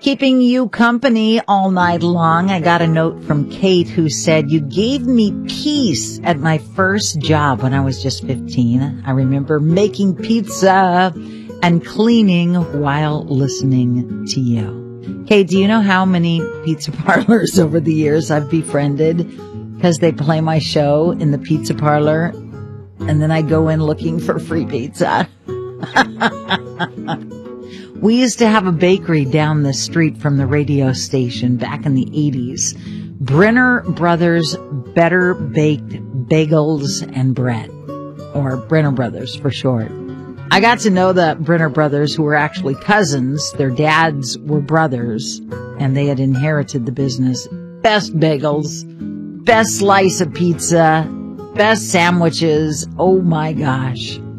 Keeping you company all night long. I got a note from Kate who said, you gave me peace at my first job when I was just 15. I remember making pizza and cleaning while listening to you. Kate, do you know how many pizza parlors over the years I've befriended because they play my show in the pizza parlor and then I go in looking for free pizza? We used to have a bakery down the street from the radio station back in the 80s. Brenner Brothers Better Baked Bagels and Bread, or Brenner Brothers for short. I got to know the Brenner brothers, who were actually cousins. Their dads were brothers, and they had inherited the business. Best bagels, best slice of pizza, best sandwiches. Oh my gosh.